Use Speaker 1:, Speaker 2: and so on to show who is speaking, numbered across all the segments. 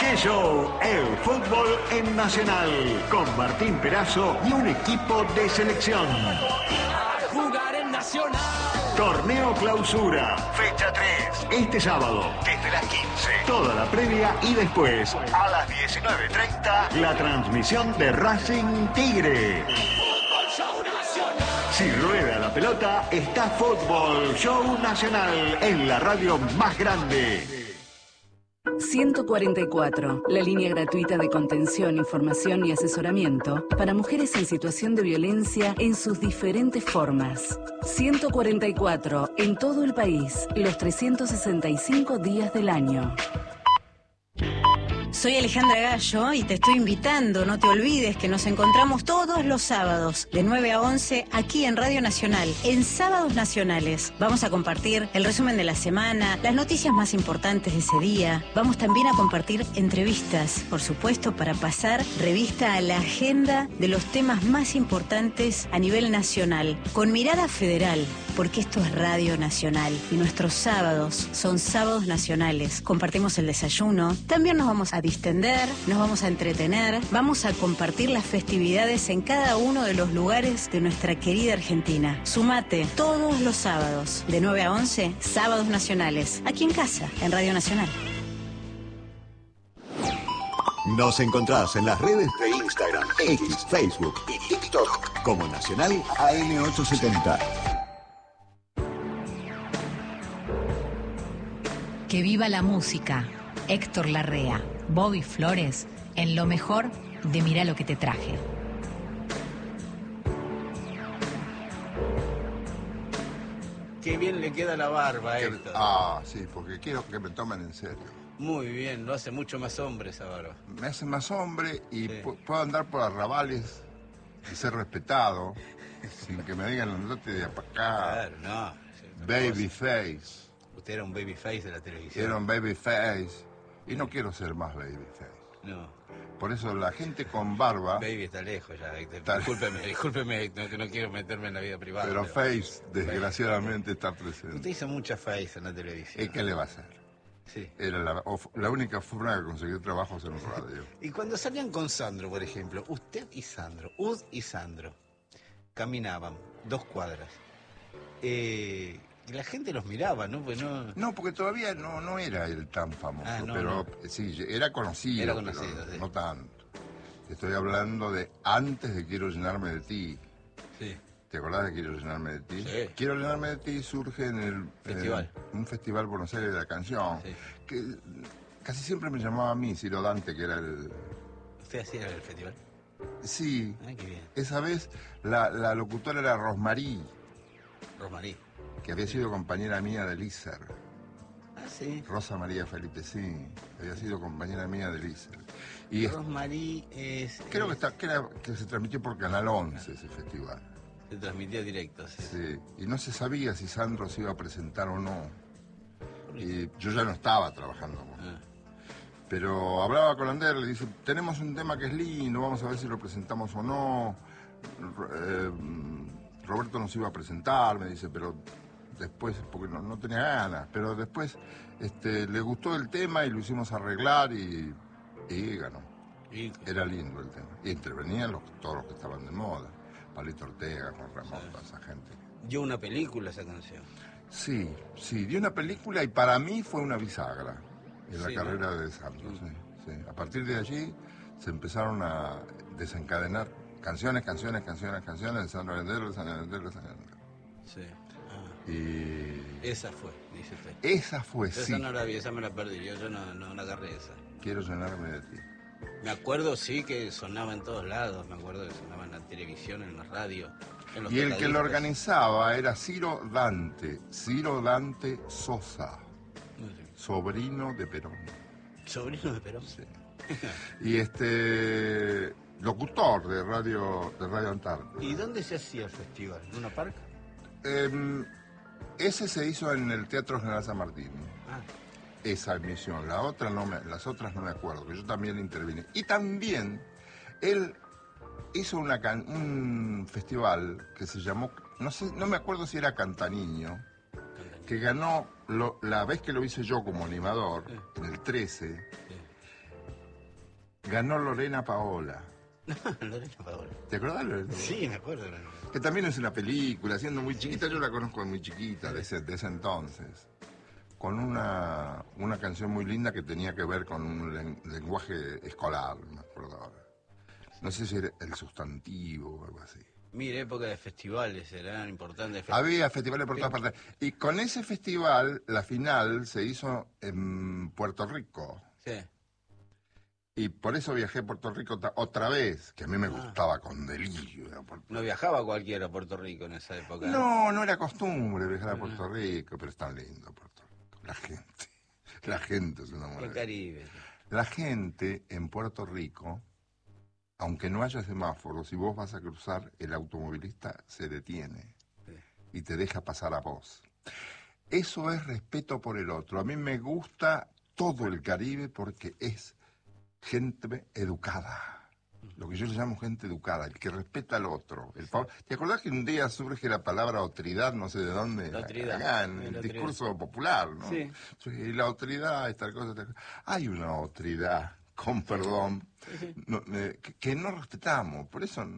Speaker 1: Show, el fútbol en Nacional, con Martín Perazo y un equipo de selección.
Speaker 2: Jugar en Nacional.
Speaker 1: Torneo Clausura, fecha 3, este sábado, desde las 15. Toda la previa y después, a las 19:30, la transmisión de Racing Tigre. Si rueda la pelota, está Fútbol Show Nacional en la radio más grande.
Speaker 3: 144, la línea gratuita de contención, información y asesoramiento para mujeres en situación de violencia en sus diferentes formas. 144, en todo el país, los 365 días del año.
Speaker 4: Soy Alejandra Gallo y te estoy invitando, no te olvides que nos encontramos todos los sábados de 9 a 11 aquí en Radio Nacional, en Sábados Nacionales. Vamos a compartir el resumen de la semana, las noticias más importantes de ese día. Vamos también a compartir entrevistas, por supuesto, para pasar revista a la agenda de los temas más importantes a nivel nacional, con mirada federal, porque esto es Radio Nacional y nuestros sábados son sábados nacionales. Compartimos el desayuno, también nos vamos a distender, nos vamos a entretener, vamos a compartir las festividades en cada uno de los lugares de nuestra querida Argentina. Sumate todos los sábados, de 9 a 11, Sábados Nacionales, aquí en casa, en Radio Nacional.
Speaker 1: Nos encontrás en las redes de Instagram, X, Facebook y TikTok como Nacional AM870.
Speaker 5: Que viva la música. Héctor Larrea, Bobby Flores, en lo mejor de Mirá lo que te traje.
Speaker 6: Qué bien le queda la barba, Héctor.
Speaker 7: Sí, porque quiero que me tomen en serio.
Speaker 6: Muy bien, lo hace mucho más hombre esa barba.
Speaker 7: Me hace más hombre y
Speaker 6: Sí.
Speaker 7: puedo andar por arrabales y ser respetado sin que me digan no te de acá.
Speaker 6: Claro, no.
Speaker 7: Babyface.
Speaker 6: Usted era un babyface de la televisión.
Speaker 7: Era un babyface y no quiero ser más babyface.
Speaker 6: No.
Speaker 7: Por eso la gente con barba,
Speaker 6: Baby está lejos ya, Héctor.
Speaker 7: Está-
Speaker 6: Discúlpeme, Héctor, que no quiero meterme en la vida privada.
Speaker 7: pero face desgraciadamente está presente.
Speaker 6: Usted hizo mucha face en la televisión.
Speaker 7: ¿Y qué le va a hacer?
Speaker 6: Sí.
Speaker 7: Era la única forma de conseguir trabajos en radio.
Speaker 6: Y cuando salían con Sandro, por ejemplo, usted y Sandro, Ud y Sandro, caminaban 2 cuadras. Y la gente los miraba, ¿no? Pues no...
Speaker 7: No, porque todavía no era él tan famoso,
Speaker 6: Ah, no,
Speaker 7: pero
Speaker 6: no.
Speaker 7: Sí, era conocido,
Speaker 6: Era conocido,
Speaker 7: pero
Speaker 6: sí.
Speaker 7: no tanto. Estoy hablando de antes de Quiero llenarme de ti.
Speaker 6: Sí.
Speaker 7: ¿Te acordás de Quiero llenarme de ti?
Speaker 6: Sí.
Speaker 7: Quiero llenarme de ti surge en el
Speaker 6: Festival.
Speaker 7: un festival Buenos Aires de la canción,
Speaker 6: Sí.
Speaker 7: que casi siempre me llamaba a mí, Ciro Dante, que era el...
Speaker 6: ¿Usted hacía el festival?
Speaker 7: Sí,
Speaker 6: Ay, qué bien.
Speaker 7: esa vez la locutora era Rosmarí,
Speaker 6: Rosmarí.
Speaker 7: que había sido compañera mía del ISER.
Speaker 6: Ah, sí.
Speaker 7: Rosa María Felipe, sí, había sido compañera mía del ISER. Y
Speaker 6: Rosmarí es...
Speaker 7: creo que se transmitió por Canal 11 ese festival.
Speaker 6: Se transmitía directo, sí.
Speaker 7: Sí, y no se sabía si Sandro se iba a presentar o no. Y yo ya no estaba trabajando con él.
Speaker 6: Ah.
Speaker 7: Pero hablaba con Ander, le dice, tenemos un tema que es lindo, vamos a ver si lo presentamos o no. Roberto nos iba a presentar, me dice, pero después, porque no tenía ganas, pero después le gustó el tema y lo hicimos arreglar y ganó.
Speaker 6: Y...
Speaker 7: Era lindo el tema. Y intervenían todos los que estaban de moda. Palito Ortega, Juan Ramón, toda esa gente.
Speaker 6: dio una película esa canción.
Speaker 7: Sí, dio una película y para mí fue una bisagra en la
Speaker 6: Sí,
Speaker 7: carrera
Speaker 6: ¿no?
Speaker 7: de Sandro. Sí. A partir de allí se empezaron a desencadenar canciones de Sandro Vendero,
Speaker 6: Sí.
Speaker 7: Y
Speaker 6: Esa fue, dice usted.
Speaker 7: esa fue, sí.
Speaker 6: Esa no la vi, esa me la perdí, yo no la agarré esa.
Speaker 7: Quiero llenarme de ti.
Speaker 6: Me acuerdo, sí, que sonaba en todos lados, me acuerdo que sonaba en la televisión, en la radio. En los
Speaker 7: Y el que
Speaker 6: tocadiscos.
Speaker 7: lo organizaba era Ciro Dante Sosa, sobrino de Perón.
Speaker 6: Sobrino de Perón.
Speaker 7: Sí. Y locutor de Radio Antártida.
Speaker 6: ¿Y dónde se hacía el festival? ¿En una parca?
Speaker 7: Ese se hizo en el Teatro General San Martín.
Speaker 6: Ah,
Speaker 7: Esa emisión, las otras no me acuerdo, que yo también intervine. Y también él hizo un festival que se llamó, no me acuerdo si era Cantaniño, que ganó la vez que lo hice yo como animador, en el 13, ganó Lorena Paola.
Speaker 6: Lorena Paola.
Speaker 7: ¿Te acordás, Lorena?
Speaker 6: Sí, me acuerdo.
Speaker 7: Que también es una película, siendo muy chiquita, yo la conozco muy chiquita, de ese entonces. Con una canción muy linda que tenía que ver con un lenguaje escolar, me acuerdo ahora. No sé si era el sustantivo o algo así.
Speaker 6: Mira, época de festivales, eran importantes.
Speaker 7: Había festivales por todas partes. Y con ese festival, la final se hizo en Puerto Rico.
Speaker 6: Sí.
Speaker 7: Y por eso viajé a Puerto Rico otra vez, que a mí me gustaba con delirio.
Speaker 6: No viajaba cualquiera a Puerto Rico en esa época.
Speaker 7: No era costumbre viajar a Puerto Rico, pero es tan lindo Puerto Rico. La gente es una maravilla.
Speaker 6: El Caribe.
Speaker 7: La gente en Puerto Rico, aunque no haya semáforos, si vos vas a cruzar, el automovilista se detiene y te deja pasar a vos. Eso es respeto por el otro. A mí me gusta todo el Caribe porque es gente educada. Lo que yo le llamo gente educada, el que respeta al otro. ¿Te acordás que un día surge la palabra otridad, no sé de dónde?
Speaker 6: La otridad.
Speaker 7: Acá, en el discurso popular, ¿no?
Speaker 6: Sí.
Speaker 7: Y la otridad, esta cosa, tal cosa. Hay una otridad, con perdón, que no respetamos. Por eso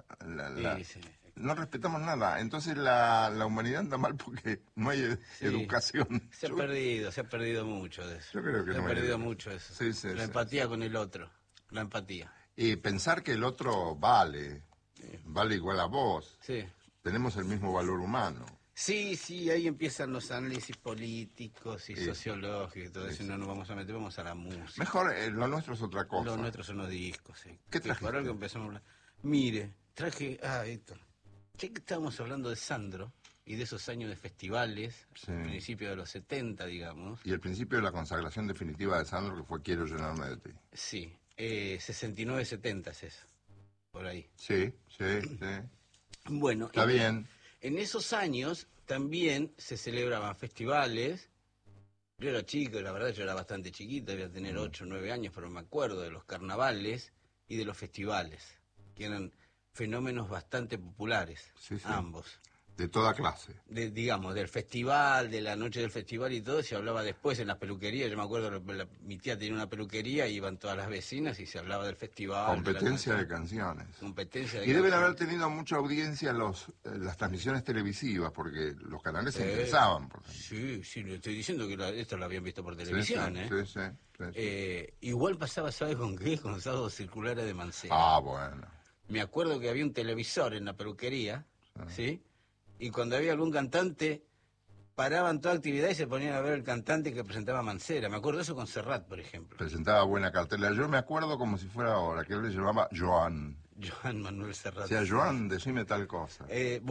Speaker 7: no respetamos nada. Entonces la humanidad anda mal porque no hay educación.
Speaker 6: Se ha perdido mucho de eso.
Speaker 7: Yo creo que
Speaker 6: se ha perdido mucho eso. La empatía con el otro, la empatía.
Speaker 7: Y pensar que el otro vale igual a vos.
Speaker 6: Sí.
Speaker 7: Tenemos el mismo valor humano.
Speaker 6: Sí, ahí empiezan los análisis políticos y sociológicos y todo eso, y no nos vamos a meter, vamos a la música.
Speaker 7: Mejor, lo nuestro es otra cosa.
Speaker 6: Lo nuestro son los discos, sí.
Speaker 7: ¿Qué trajiste?
Speaker 6: Para que empezamos a hablar. Mire, traje... Héctor. Ya que estábamos hablando de Sandro y de esos años de festivales, principio de los 70, digamos.
Speaker 7: Y el principio de la consagración definitiva de Sandro, que fue Quiero llenarme de ti.
Speaker 6: Sí, 69-70 es eso, por ahí.
Speaker 7: Sí.
Speaker 6: Bueno,
Speaker 7: está bien.
Speaker 6: En esos años también se celebraban festivales. Yo era chico, la verdad yo era bastante chiquito, debía tener 8 o 9 años, pero me acuerdo de los carnavales y de los festivales, que eran fenómenos bastante populares, ambos.
Speaker 7: De toda clase.
Speaker 6: Digamos, del festival, de la noche del festival y todo, se hablaba después en las peluquerías. Yo me acuerdo, mi tía tenía una peluquería, y iban todas las vecinas y se hablaba del festival.
Speaker 7: Competencia de canciones.
Speaker 6: Y
Speaker 7: deben haber tenido mucha audiencia las transmisiones televisivas, porque los canales se interesaban. Por
Speaker 6: sí, le estoy diciendo que esto lo habían visto por televisión.
Speaker 7: Sí.
Speaker 6: Igual pasaba, ¿sabes con qué? Con Sábados Circulares de Mancera.
Speaker 7: Ah, bueno.
Speaker 6: Me acuerdo que había un televisor en la peluquería, ¿sí? Y cuando había algún cantante, paraban toda actividad y se ponían a ver el cantante que presentaba Mancera. Me acuerdo de eso con Serrat, por ejemplo.
Speaker 7: Presentaba buena cartela. Yo me acuerdo como si fuera ahora, que él le llamaba Joan.
Speaker 6: Joan Manuel Serrat.
Speaker 7: O sea, Joan, decime tal cosa.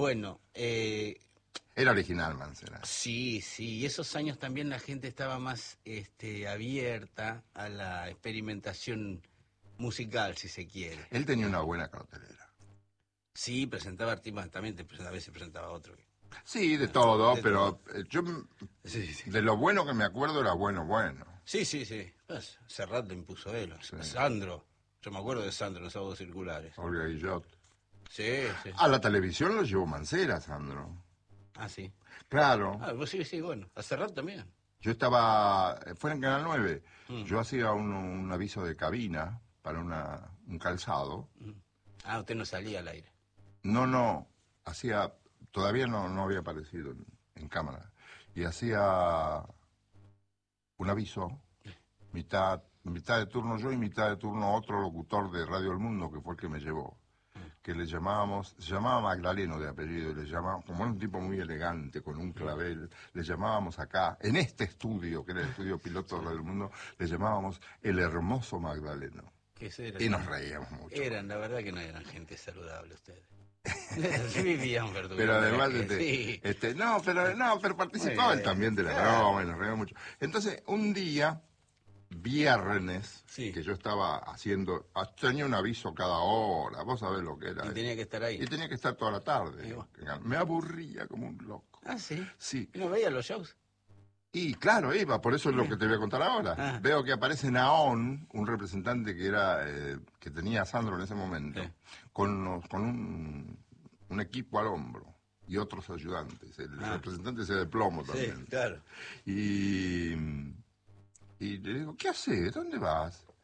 Speaker 7: Era original Mancera.
Speaker 6: Sí, y esos años también la gente estaba más abierta a la experimentación musical, si se quiere.
Speaker 7: Él tenía una buena cartelera.
Speaker 6: Sí, presentaba artistas también, a veces presentaba otro.
Speaker 7: Sí, de todo, pero yo de lo bueno que me acuerdo era bueno.
Speaker 6: Sí. Pues, Serrat lo impuso él. Sandro, yo me acuerdo de Sandro en los Sábados Circulares.
Speaker 7: Olga Guillot.
Speaker 6: Sí.
Speaker 7: A la televisión lo llevó Mancera, Sandro.
Speaker 6: Ah, sí.
Speaker 7: Claro.
Speaker 6: Pues sí, bueno. A Serrat también.
Speaker 7: Yo fue en Canal 9. Yo hacía un aviso de cabina para un calzado.
Speaker 6: Usted no salía al aire.
Speaker 7: No, todavía no había aparecido en cámara. Y hacía un aviso, mitad de turno yo y mitad de turno otro locutor de Radio El Mundo, que fue el que me llevó. Que se llamaba Magdaleno de apellido, como era un tipo muy elegante, con un clavel, le llamábamos acá, en este estudio, que era el estudio piloto de Radio El Mundo, le llamábamos el hermoso Magdaleno. Y nos reíamos mucho.
Speaker 6: La verdad que no eran gente saludable ustedes. Sí, vivían verdura.
Speaker 7: Pero además, pero participaba él también de la broma y nos reíamos mucho. Entonces, un día, viernes, que yo estaba haciendo, tenía un aviso cada hora, vos sabés lo que era.
Speaker 6: Y tenía que estar ahí.
Speaker 7: Y tenía que estar toda la tarde. Me aburría como un loco.
Speaker 6: Ah, ¿sí?
Speaker 7: Sí.
Speaker 6: ¿Y no veías los shows?
Speaker 7: Y claro, iba, por eso es lo que te voy a contar ahora. Veo que aparece Naón, un representante que tenía a Sandro en ese momento, con un equipo al hombro y otros ayudantes. El representante se de plomo también.
Speaker 6: Sí, claro.
Speaker 7: Y le digo, ¿qué haces? ¿Dónde vas?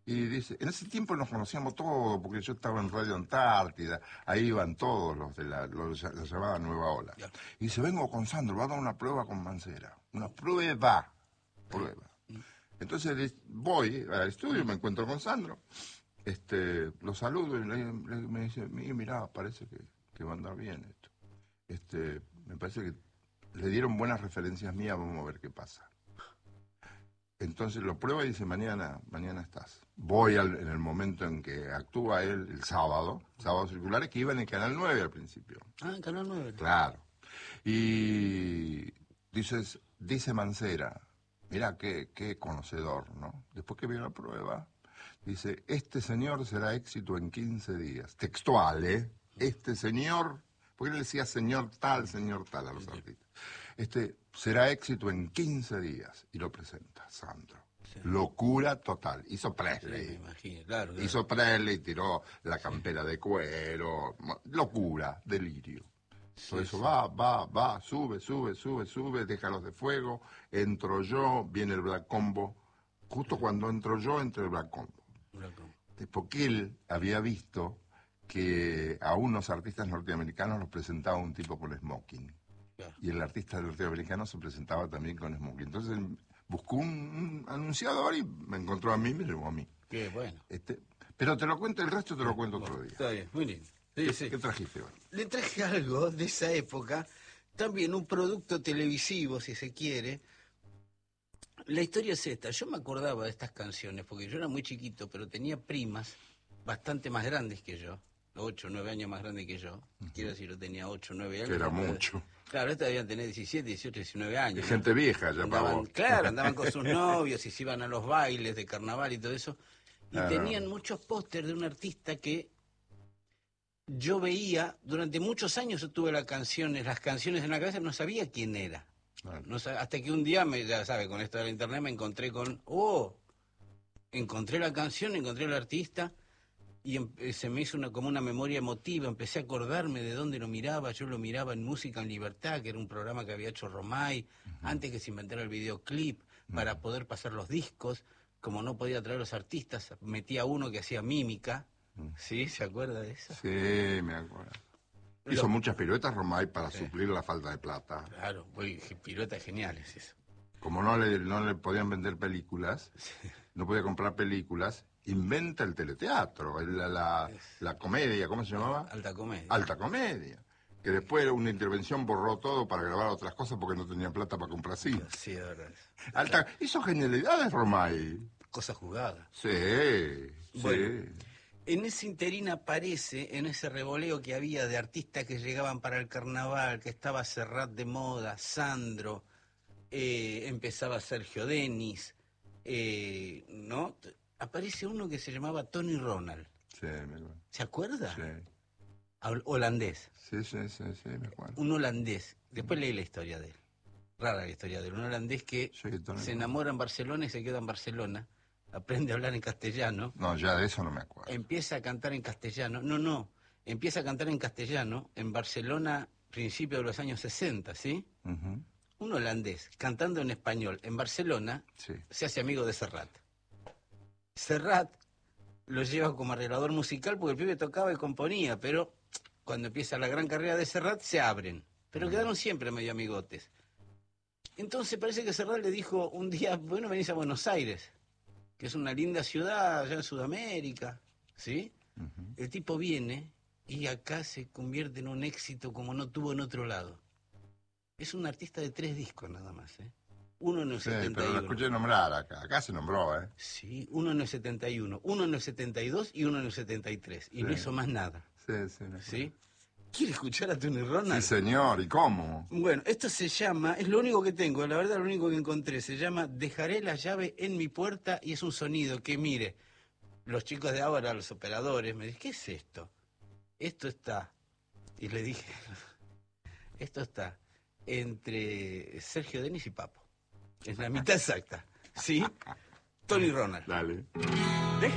Speaker 7: Y dice, en ese tiempo nos conocíamos todos, porque yo estaba en Radio Antártida, ahí iban todos los de la llamada Nueva Ola.
Speaker 6: Ya.
Speaker 7: Y dice, vengo con Sandro, va a dar una prueba con Mancera. Una prueba. Entonces voy al estudio, me encuentro con Sandro, lo saludo y me dice, mirá, parece que va a andar bien esto. Me parece que le dieron buenas referencias mías, vamos a ver qué pasa. Entonces lo prueba y dice, mañana estás. Voy en el momento en que actúa él, el sábado circulares, que iba en el Canal 9 al principio.
Speaker 6: Ah, en Canal 9.
Speaker 7: Claro. Y dice Mancera, mirá qué conocedor, ¿no? Después que vio la prueba, dice, este señor será éxito en 15 días. Textual, ¿eh? Este señor, porque él decía señor tal a los artistas. Será éxito en 15 días. Y lo presenta, Sandro. Sí. Locura total. Hizo Presley.
Speaker 6: Sí, me imagino, claro.
Speaker 7: Hizo Presley, tiró la campera de cuero. Locura, delirio. Todo eso va, sube, déjalos de fuego. Entro yo, viene el Black Combo. Justo cuando entro yo, entra el Black Combo. Porque él había visto que a unos artistas norteamericanos los presentaba un tipo con smoking. Claro. Y el artista norteamericano se presentaba también con smoking. Entonces él buscó un anunciador y me encontró a mí, me llevó a mí.
Speaker 6: Qué bueno.
Speaker 7: Pero el resto te lo cuento otro día.
Speaker 6: Está bien, muy lindo. Sí.
Speaker 7: ¿Qué trajiste hoy?
Speaker 6: Le traje algo de esa época, también un producto televisivo, si se quiere. La historia es esta. Yo me acordaba de estas canciones, porque yo era muy chiquito, pero tenía primas bastante más grandes que yo. 8 o 9 años más grande que yo. Quiero decir, yo tenía 8 o 9 años.
Speaker 7: Que era mucho.
Speaker 6: Claro, estas debían tener 17, 18, 19 años.
Speaker 7: De gente vieja ya para vos.
Speaker 6: Claro, andaban con sus novios y se iban a los bailes de carnaval y todo eso. Y tenían muchos pósters de un artista que yo veía, durante muchos años yo tuve las canciones en la cabeza, no sabía quién era. No sabía, hasta que un día, ya sabe, con esto de la internet me encontré encontré la canción, encontré al artista. Y se me hizo como una memoria emotiva, empecé a acordarme de dónde lo miraba. Yo lo miraba en Música en Libertad, que era un programa que había hecho Romay, antes que se inventara el videoclip, para poder pasar los discos. Como no podía traer los artistas, metía uno que hacía mímica. ¿Sí? ¿Se acuerda de eso?
Speaker 7: Sí, me acuerdo. Hizo muchas piruetas Romay para suplir la falta de plata.
Speaker 6: Claro, piruetas geniales eso.
Speaker 7: Como no le podían vender películas, no podía comprar películas, inventa el teleteatro, la comedia, ¿cómo se llamaba?
Speaker 6: Alta Comedia.
Speaker 7: Alta Comedia. Que después una intervención borró todo para grabar otras cosas porque no tenía plata para comprar cine.
Speaker 6: Sí, de verdad.
Speaker 7: Hizo genialidades Romay.
Speaker 6: Cosa jugada.
Speaker 7: Sí,
Speaker 6: bueno, sí. En ese interín aparece, en ese revoleo que había de artistas que llegaban para el carnaval, que estaba Serrat de moda, Sandro, empezaba Sergio Denis, ¿no? Aparece uno que se llamaba Tony Ronald.
Speaker 7: Sí, me acuerdo.
Speaker 6: ¿Se acuerda?
Speaker 7: Sí.
Speaker 6: Holandés.
Speaker 7: Sí, me acuerdo.
Speaker 6: Un holandés. Después leí la historia de él. Rara la historia de él. Un holandés que se enamora en Barcelona y se queda en Barcelona. Aprende a hablar en castellano.
Speaker 7: No, ya de eso no me acuerdo.
Speaker 6: Empieza a cantar en castellano. No. Empieza a cantar en castellano en Barcelona, principios de los años 60, ¿sí? Un holandés cantando en español en Barcelona se hace amigo de Serrat. Serrat lo lleva como arreglador musical porque el pibe tocaba y componía, pero cuando empieza la gran carrera de Serrat se abren, pero quedaron siempre medio amigotes. Entonces parece que Serrat le dijo un día, bueno, venís a Buenos Aires, que es una linda ciudad allá en Sudamérica, ¿sí? El tipo viene y acá se convierte en un éxito como no tuvo en otro lado. Es un artista de 3 discos nada más, ¿eh? Uno en el 71.
Speaker 7: Pero lo escuché nombrar acá. Acá se nombró, ¿eh?
Speaker 6: Sí, uno en el 71, uno en el 72 y uno en el 73. Y no hizo más nada. Sí. ¿Quiere escuchar a Tony Ronald?
Speaker 7: Sí, señor. ¿Y cómo?
Speaker 6: Bueno, esto se llama, es lo único que tengo, la verdad lo único que encontré. Se llama Dejaré la llave en mi puerta y es un sonido que, mire, los chicos de ahora, los operadores, me dicen, ¿qué es esto? Esto está, y le dije, esto está entre Sergio Denis y Papo. Es la mitad exacta, ¿sí? Tony Ronald.
Speaker 7: Dale.